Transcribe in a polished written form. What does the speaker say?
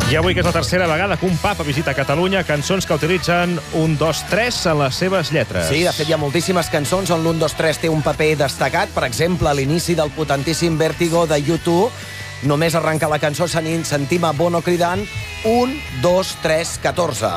I avui, que és la tercera vegada que un papa visita Catalunya, cançons que utilitzen 1, 2, 3 en les seves lletres. Sí, de fet, hi ha moltíssimes cançons on l'1, 2, 3 té un paper destacat. Per exemple, a l'inici del potentíssim Vértigo de U2, només arrencar la cançó sentim a Bono cridant 1, 2, 3, 14.